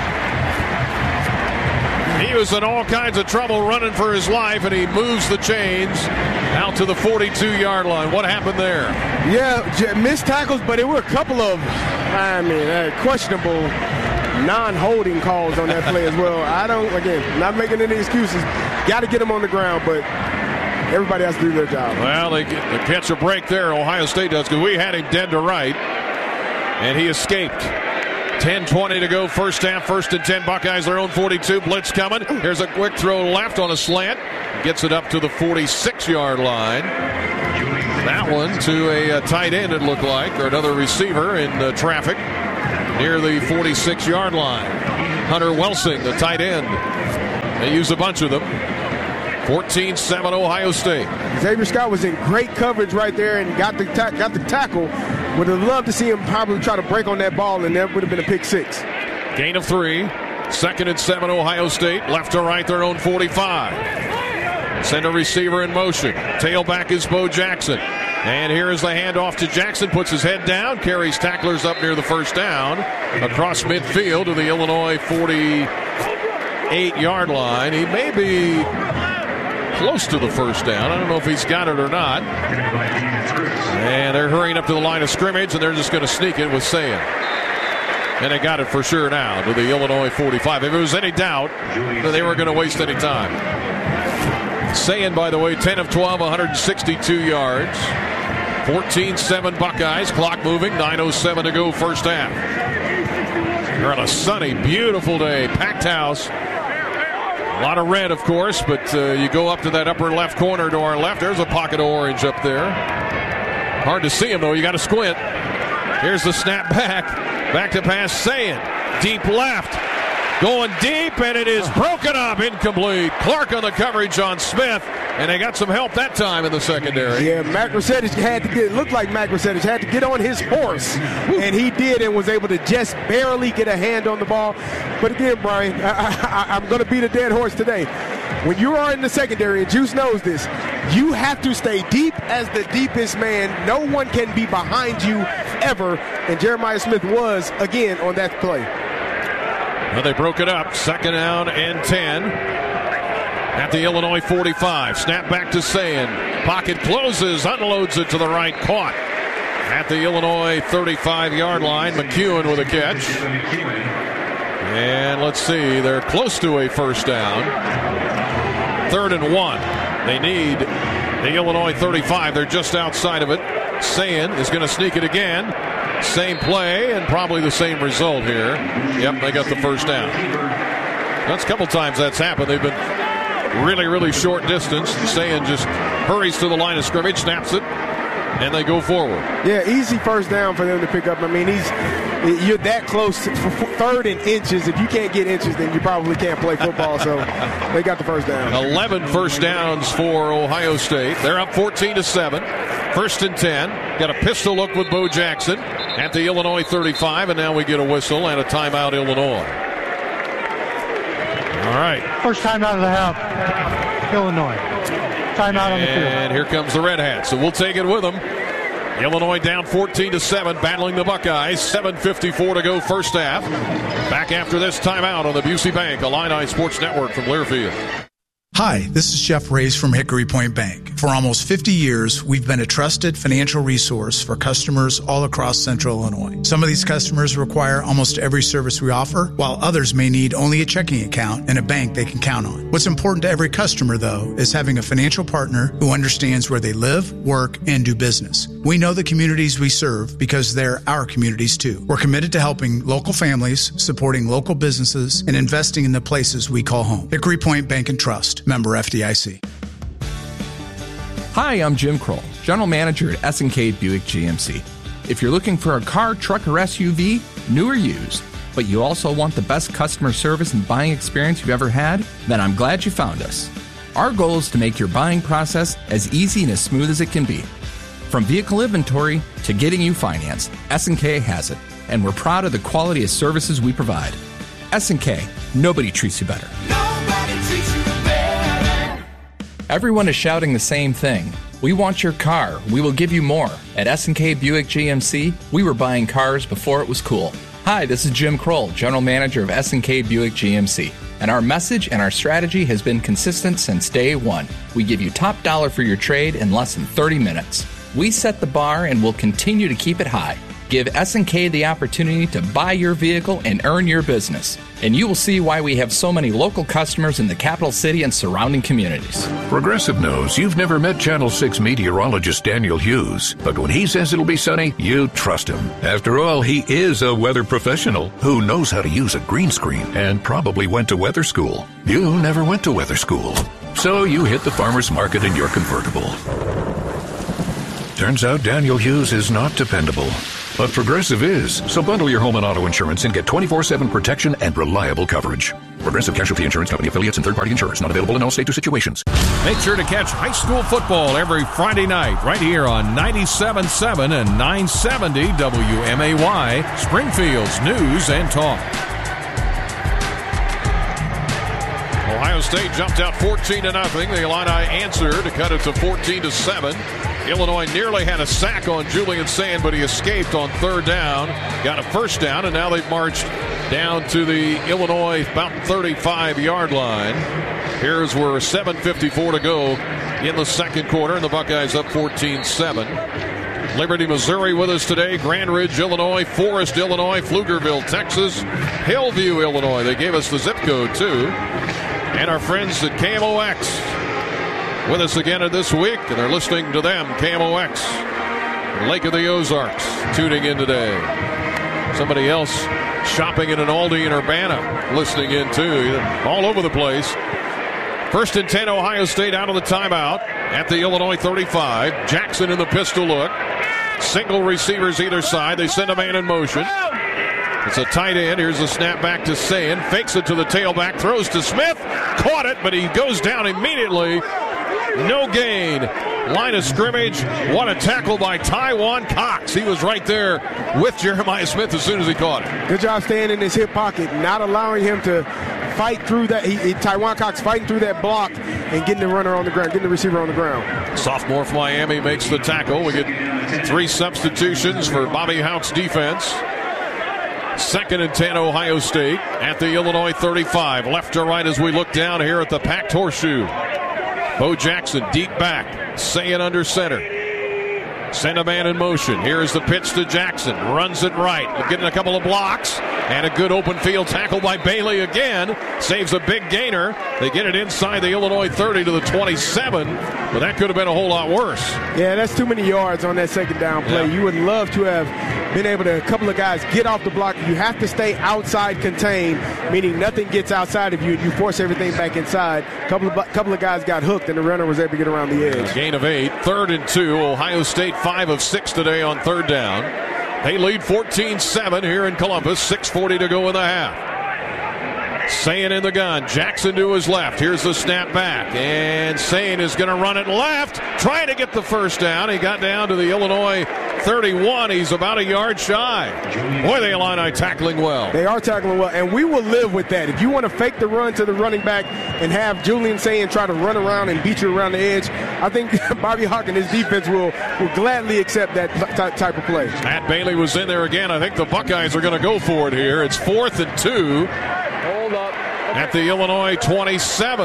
He was in all kinds of trouble running for his life, and he moves the chains out to the forty-two-yard line. What happened there? Yeah, missed tackles, but there were a couple of, I mean, uh, questionable non-holding calls on that play as well. I don't, again, not making any excuses. Got to get them on the ground, but everybody has to do their job. Well, they, they catch a break there. Ohio State does, because we had him dead to right, and he escaped. ten twenty to go, first half, first and ten. Buckeyes, their own forty-two. Blitz coming. Here's a quick throw left on a slant. Gets it up to the forty-six-yard line. That one to a, a tight end, it looked like, or another receiver in uh, traffic near the forty-six-yard line. Hunter Welsing, the tight end. They use a bunch of them. fourteen seven Ohio State. Xavier Scott was in great coverage right there and got the ta- got the tackle. Would have loved to see him probably try to break on that ball, and that would have been a pick six. Gain of three. Second and seven Ohio State. Left to right, their own forty-five. Send a receiver in motion. Tailback is Bo Jackson. And here is the handoff to Jackson. Puts his head down. Carries tacklers up near the first down. Across midfield to the Illinois forty-eight-yard line. He may be close to the first down. I don't know if he's got it or not. And they're hurrying up to the line of scrimmage, and they're just going to sneak it with Sayin. And they got it for sure now to the Illinois forty-five. If there was any doubt that they were going to waste any time. Sayin, by the way, ten of twelve, one hundred sixty-two yards. fourteen seven Buckeyes. Clock moving. nine oh seven to go first half. We're on a sunny, beautiful day. Packed house. A lot of red, of course, but uh, you go up to that upper left corner to our left. There's a pocket of orange up there. Hard to see him, though. You got to squint. Here's the snap back. Back to pass Sayin. Deep left. Going deep, and it is broken up. Incomplete. Clark on the coverage on Smith, and they got some help that time in the secondary. Yeah, Mac Resetich had to get, it looked like Mac Resetich had to get on his horse, and he did and was able to just barely get a hand on the ball. But again, Brian, I, I, I'm going to beat a dead horse today. When you are in the secondary, and Juice knows this, you have to stay deep as the deepest man. No one can be behind you ever, and Jeremiah Smith was, again, on that play. Well, they broke it up. Second down and ten at the Illinois forty-five. Snap back to Sayin. Pocket closes, unloads it to the right. Caught at the Illinois thirty-five-yard line. McEwen with a catch. And let's see, they're close to a first down. Third and one. They need the Illinois thirty-five. They're just outside of it. Sayin is going to sneak it again. Same play and probably the same result here. Yep, they got the first down. That's a couple times that's happened. They've been really, really short distance. Sayin just hurries to the line of scrimmage, snaps it, and they go forward. Yeah, easy first down for them to pick up. I mean, he's you're that close to third and inches. If you can't get inches, then you probably can't play football. So they got the first down. eleven first downs for Ohio State. They're up fourteen to seven. First and ten. Got a pistol look with Bo Jackson at the Illinois thirty-five, and now we get a whistle and a timeout, Illinois. All right. First timeout of the half, Illinois. Timeout on the field. And here comes the Red Hats, so we'll take it with them. Illinois down fourteen to seven, battling the Buckeyes. seven fifty-four to go first half. Back after this timeout on the Busey Bank Illini Sports Network from Learfield. Hi, this is Jeff Reyes from Hickory Point Bank. For almost fifty years, we've been a trusted financial resource for customers all across Central Illinois. Some of these customers require almost every service we offer, while others may need only a checking account and a bank they can count on. What's important to every customer, though, is having a financial partner who understands where they live, work, and do business. We know the communities we serve because they're our communities, too. We're committed to helping local families, supporting local businesses, and investing in the places we call home. Hickory Point Bank and Trust. Member F D I C. Hi, I'm Jim Kroll, General Manager at S and K Buick G M C. If you're looking for a car, truck, or S U V, new or used, but you also want the best customer service and buying experience you've ever had, then I'm glad you found us. Our goal is to make your buying process as easy and as smooth as it can be. From vehicle inventory to getting you financed, S and K has it, and we're proud of the quality of services we provide. S and K, nobody treats you better. Nobody treats you better. Everyone is shouting the same thing. We want your car. We will give you more. At S and K Buick G M C, we were buying cars before it was cool. Hi, this is Jim Kroll, General Manager of S and K Buick G M C. And our message and our strategy has been consistent since day one. We give you top dollar for your trade in less than thirty minutes. We set the bar and will continue to keep it high. Give S and K the opportunity to buy your vehicle and earn your business. And you will see why we have so many local customers in the capital city and surrounding communities. Progressive knows you've never met Channel six meteorologist Daniel Hughes, but when he says it'll be sunny, you trust him. After all, he is a weather professional who knows how to use a green screen and probably went to weather school. You never went to weather school, so you hit the farmer's market in your convertible. Turns out Daniel Hughes is not dependable. But Progressive is. So bundle your home and auto insurance and get twenty-four seven protection and reliable coverage. Progressive Casualty Insurance Company affiliates and third-party insurers. Not available in all states or situations. Make sure to catch high school football every Friday night right here on ninety-seven point seven and nine seventy W M A Y, Springfield's News and Talk. Ohio State jumped out fourteen to nothing. The Illini answered to cut it to fourteen to seven. Illinois nearly had a sack on Julian Sand, but he escaped on third down. Got a first down, and now they've marched down to the Illinois about thirty-five-yard line. Here's where seven fifty-four to go in the second quarter, and the Buckeyes up fourteen seven. Liberty, Missouri with us today. Grand Ridge, Illinois. Forest, Illinois. Pflugerville, Texas. Hillview, Illinois. They gave us the zip code, too. And our friends at K M O X with us again this week, and they're listening to them, K M O X, Lake of the Ozarks, tuning in today. Somebody else shopping in an Aldi in Urbana, listening in too, all over the place. First and ten, Ohio State out of the timeout at the Illinois thirty-five. Jackson in the pistol look. Single receivers either side. They send a man in motion. It's a tight end. Here's a snap back to Sayin. Fakes it to the tailback. Throws to Smith. Caught it, but he goes down immediately. No gain. Line of scrimmage. What a tackle by Taiwan Cox. He was right there with Jeremiah Smith as soon as he caught it. Good job staying in his hip pocket, not allowing him to fight through that. He, he, Taiwan Cox fighting through that block and getting the runner on the ground, getting the receiver on the ground. Sophomore from Miami makes the tackle. We get three substitutions for Bobby Houck's defense. Second and ten, Ohio State at the Illinois thirty-five. Left to right as we look down here at the packed horseshoe. Bo Jackson deep back. Sayin under center. Send a man in motion. Here's the pitch to Jackson. Runs it right. Getting a couple of blocks. And a good open field tackle by Bailey again. Saves a big gainer. They get it inside the Illinois thirty to the twenty-seven. But that could have been a whole lot worse. Yeah, that's too many yards on that second down play. Yeah. You would love to have been able to, a couple of guys get off the block. You have to stay outside contained, meaning nothing gets outside of you. You force everything back inside. A couple of, couple of guys got hooked, and the runner was able to get around the edge. A gain of eight. Third and two. Ohio State five of six today on third down. They lead fourteen seven here in Columbus. six forty to go in the half. Sayin in the gun. Jackson to his left. Here's the snap back. And Sayin is going to run it left. Trying to get the first down. He got down to the Illinois thirty-one. He's about a yard shy. Boy, the Illini tackling well. They are tackling well, and we will live with that. If you want to fake the run to the running back and have Julian Sayin try to run around and beat you around the edge, I think Bobby Hauck and his defense will, will gladly accept that t- type of play. Matt Bailey was in there again. I think the Buckeyes are going to go for it here. It's fourth and two. Hold up. At the Illinois twenty-seven.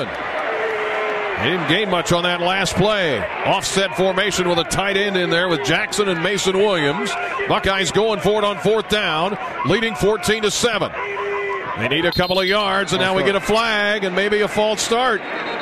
He didn't gain much on that last play. Offset formation with a tight end in there with Jackson and Mason Williams. Buckeyes going for it on fourth down, leading fourteen to seven. They need a couple of yards, and now we get a flag and maybe a false start.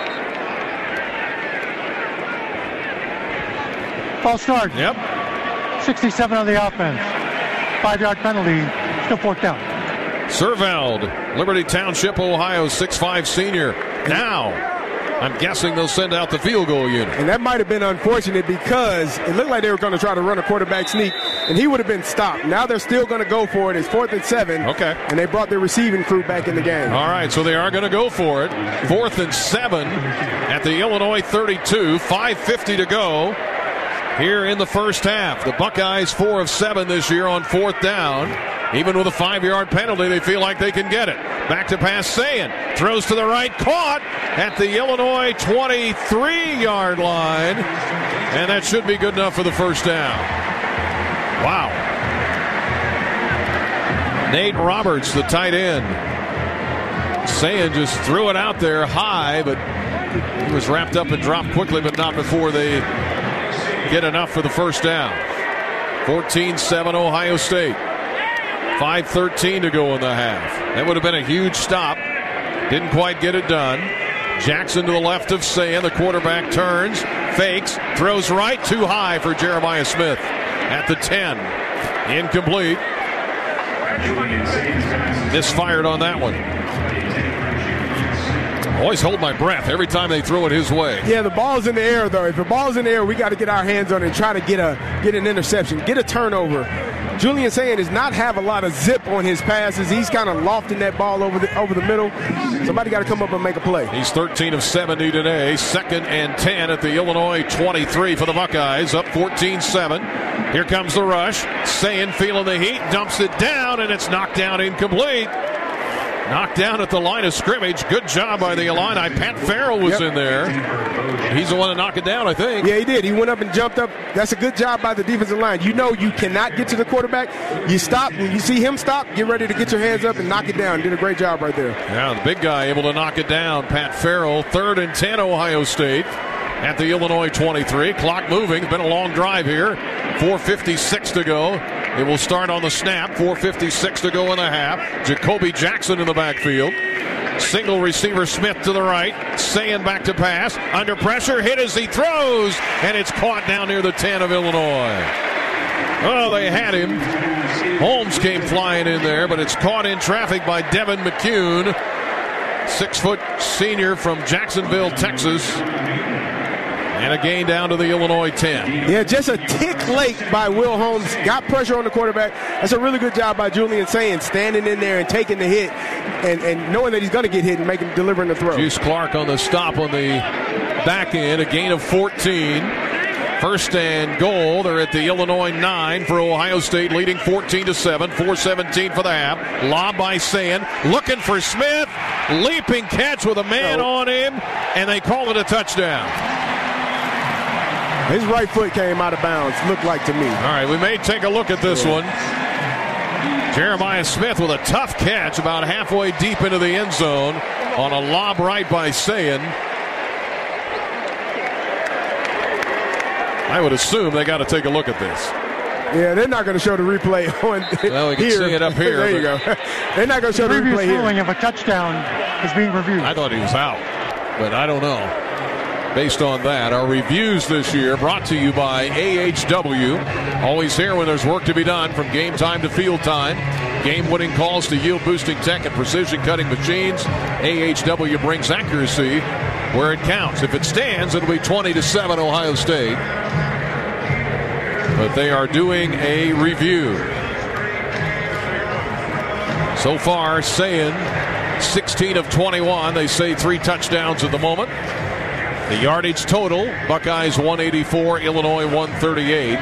False start. Yep. sixty-seven on the offense. Five-yard penalty. Still fourth down. Serveld, Liberty Township, Ohio, six five senior. Now, I'm guessing they'll send out the field goal unit. And that might have been unfortunate because it looked like they were going to try to run a quarterback sneak, and he would have been stopped. Now they're still going to go for it. It's fourth and seven. Okay. And they brought their receiving crew back in the game. All right, so they are going to go for it. Fourth and seven at the Illinois thirty-two. five fifty to go here in the first half. The Buckeyes four of seven this year on fourth down. Even with a five-yard penalty, they feel like they can get it. Back to pass, Sayin. Throws to the right, caught at the Illinois twenty-three-yard line. And that should be good enough for the first down. Wow. Nate Roberts, the tight end. Sayin just threw it out there high, but he was wrapped up and dropped quickly, but not before they get enough for the first down. fourteen seven Ohio State. five thirteen to go in the half. That would have been a huge stop. Didn't quite get it done. Jackson to the left of Sayin. The quarterback turns, fakes, throws right, too high for Jeremiah Smith at the ten. Incomplete. Misfired on that one. Always hold my breath every time they throw it his way. Yeah, the ball's in the air, though. If the ball's in the air, we got to get our hands on it and try to get a get an interception, get a turnover. Julian Sayin does not have a lot of zip on his passes. He's kind of lofting that ball over the over the middle. Somebody got to come up and make a play. He's thirteen of seventy today. Second and ten at the Illinois twenty-three for the Buckeyes. Up fourteen seven. Here comes the rush. Sayin feeling the heat. Dumps it down, and it's knocked down incomplete. Knocked down at the line of scrimmage. Good job by the Illini. Pat Farrell was yep. in there. He's the one to knock it down, I think. Yeah, he did. He went up and jumped up. That's a good job by the defensive line. You know you cannot get to the quarterback. You stop. When you see him stop, get ready to get your hands up and knock it down. Did a great job right there. Yeah, the big guy able to knock it down. Pat Farrell, third and ten, Ohio State at the Illinois twenty-three. Clock moving. It's been a long drive here. four fifty-six to go. It will start on the snap. four fifty-six to go in the half. Jacoby Jackson in the backfield. Single receiver Smith to the right. Sayin back to pass. Under pressure. Hit as he throws. And it's caught down near the ten of Illinois. Oh, they had him. Holmes came flying in there, but it's caught in traffic by Devin McCune. Six-foot senior from Jacksonville, Texas. And a gain down to the Illinois ten. Yeah, just a tick late by Will Holmes. Got pressure on the quarterback. That's a really good job by Julian Sayin, standing in there and taking the hit and, and knowing that he's going to get hit and making delivering the throw. Juice Clark on the stop on the back end. A gain of fourteen. First and goal. They're at the Illinois nine for Ohio State, leading fourteen to seven. four seventeen for the half. Lob by Sayin. Looking for Smith. Leaping catch with a man oh. on him. And they call it a touchdown. His right foot came out of bounds, looked like to me. All right, we may take a look at this one. Jeremiah Smith with a tough catch about halfway deep into the end zone on a lob right by Sayin. I would assume they got to take a look at this. Yeah, they're not going to show the replay on well, we can here. see it up here. There you go. They're not going to show the, the replay here. Ruling of a touchdown is being reviewed. I thought he was out, but I don't know. Based on that, our reviews this year brought to you by A H W. Always here when there's work to be done, from game time to field time. Game-winning calls to yield-boosting tech and precision-cutting machines. A H W brings accuracy where it counts. If it stands, it'll be twenty to seven Ohio State. But they are doing a review. So far, Sayin, sixteen of twenty-one. They say three touchdowns at the moment. The yardage total, Buckeyes one eighty-four, Illinois one thirty-eight.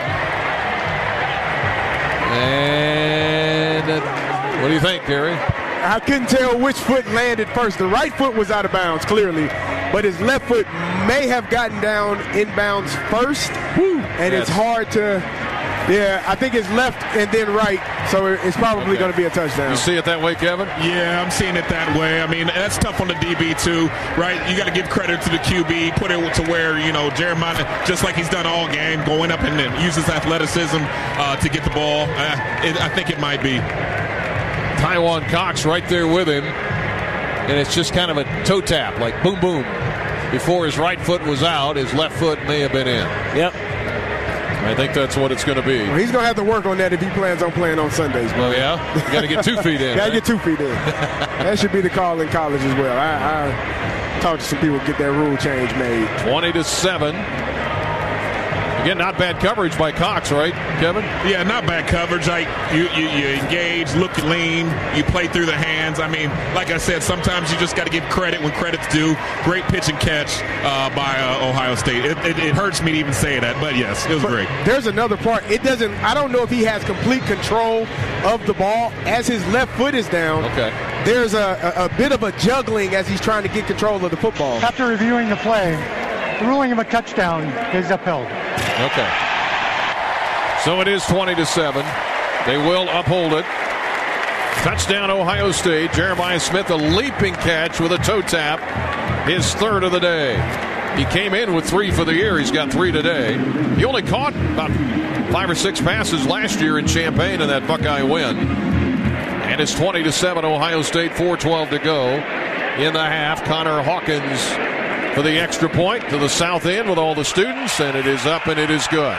And uh, what do you think, Gary? I couldn't tell which foot landed first. The right foot was out of bounds, clearly. But his left foot may have gotten down inbounds first. Woo. And yes. It's hard to... Yeah, I think it's left and then right, so it's probably okay. going to be a touchdown. You see it that way, Kevin? Yeah, I'm seeing it that way. I mean, that's tough on the D B, too, right? You got to give credit to the Q B, put it to where, you know, Jeremiah, just like he's done all game, going up and uses athleticism uh, to get the ball. Uh, it, I think it might be. Taiwan Cox right there with him, and it's just kind of a toe tap, like boom, boom. Before his right foot was out, his left foot may have been in. Yep. I think that's what it's going to be. Well, he's going to have to work on that if he plans on playing on Sundays. Well, oh, yeah? You got to get two feet in. Got to right? get two feet in. That should be the call in college as well. I, I talked to some people to get that rule change made. twenty to seven. Again, not bad coverage by Cox, right, Kevin? Yeah, not bad coverage. Like you, you, you engage, look lean, you play through the hands. I mean, like I said, sometimes you just got to give credit when credit's due. Great pitch and catch uh, by uh, Ohio State. It, it, it hurts me to even say that, but yes, it was but great. There's another part. It doesn't. I don't know if he has complete control of the ball as his left foot is down. Okay. There's a, a, a bit of a juggling as he's trying to get control of the football. After reviewing the play, the ruling of a touchdown is upheld. Okay. So it is twenty to seven. They will uphold it. Touchdown Ohio State. Jeremiah Smith, a leaping catch with a toe tap. His third of the day. He came in with three for the year. He's got three today. He only caught about five or six passes last year in Champaign in that Buckeye win. And it's twenty to seven, Ohio State, four twelve to go in the half. Connor Hawkins for the extra point to the south end with all the students, and it is up and it is good.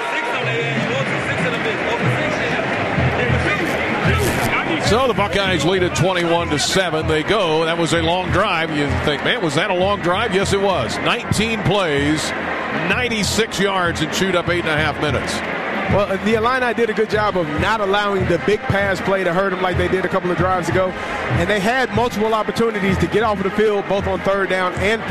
So the Buckeyes lead at twenty-one to seven. They go. That was a long drive. You think, man, was that a long drive? Yes, it was. nineteen plays, ninety-six yards, and chewed up eight and a half minutes. Well, the Illini did a good job of not allowing the big pass play to hurt them like they did a couple of drives ago. And they had multiple opportunities to get off of the field, both on third down and